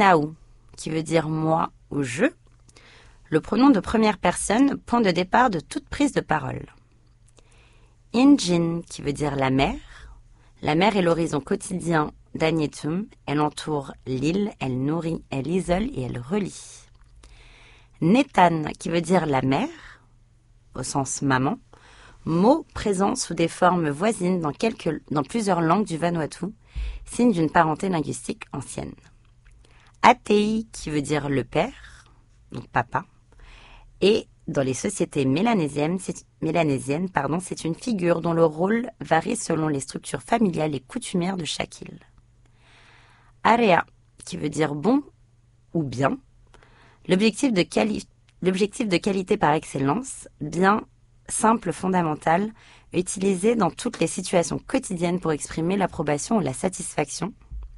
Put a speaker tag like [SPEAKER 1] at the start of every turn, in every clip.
[SPEAKER 1] Inau, qui veut dire moi ou je, le pronom de première personne, point de départ de toute prise de parole. Injin, qui veut dire la mer. La mer est l'horizon quotidien d'Agnetum. Elle entoure l'île, elle nourrit, elle isole et elle relie. Netan, qui veut dire la mer, au sens maman. Mot présent sous des formes voisines dans plusieurs langues du Vanuatu, signe d'une parenté linguistique ancienne. Atei, qui veut dire le père, donc papa, et dans les sociétés mélanésiennes, c'est une figure dont le rôle varie selon les structures familiales et coutumières de chaque île. Area, qui veut dire bon ou bien, l'objectif de qualité par excellence, bien, simple, fondamental, utilisé dans toutes les situations quotidiennes pour exprimer l'approbation ou la satisfaction.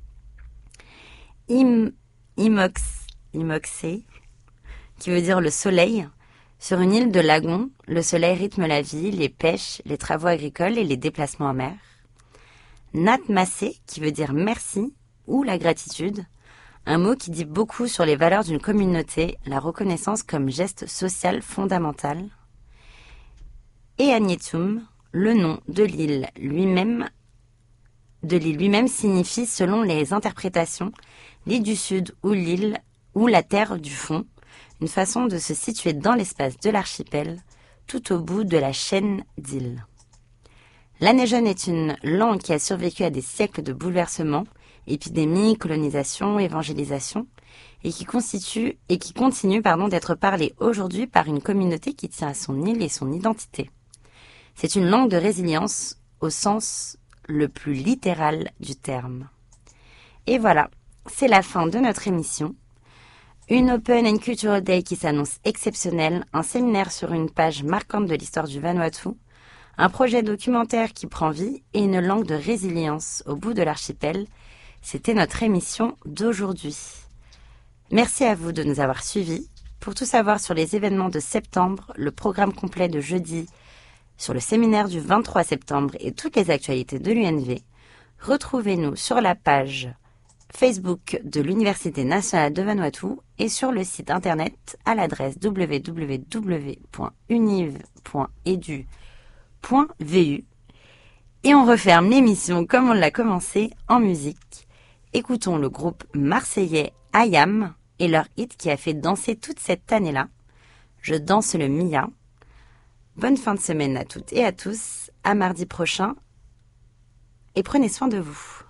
[SPEAKER 1] Imoxé, qui veut dire le soleil. Sur une île de lagon, le soleil rythme la vie, les pêches, les travaux agricoles et les déplacements en mer. Natmasé, qui veut dire merci ou la gratitude, un mot qui dit beaucoup sur les valeurs d'une communauté, la reconnaissance comme geste social fondamental. Et Agnetum, le nom de l'île lui-même signifie, selon les interprétations, l'île du Sud ou l'île ou la terre du fond, une façon de se situer dans l'espace de l'archipel, tout au bout de la chaîne d'îles. L'Anéjeune est une langue qui a survécu à des siècles de bouleversements, épidémies, colonisation, évangélisation, et qui continue d'être parlée aujourd'hui par une communauté qui tient à son île et son identité. C'est une langue de résilience au sens le plus littéral du terme. Et voilà, c'est la fin de notre émission. Une Open and Cultural Day qui s'annonce exceptionnelle, un séminaire sur une page marquante de l'histoire du Vanuatu, un projet documentaire qui prend vie et une langue de résilience au bout de l'archipel. C'était notre émission d'aujourd'hui. Merci à vous de nous avoir suivis. Pour tout savoir sur les événements de septembre, le programme complet de jeudi sur le séminaire du 23 septembre et toutes les actualités de l'UNV, retrouvez-nous sur la page Facebook de l'Université nationale de Vanuatu et sur le site internet à l'adresse www.univ.edu.vu. Et on referme l'émission comme on l'a commencé en musique. Écoutons le groupe marseillais Ayam et leur hit qui a fait danser toute cette année-là. Je danse le Mia. Bonne fin de semaine à toutes et à tous. À mardi prochain. Et prenez soin de vous.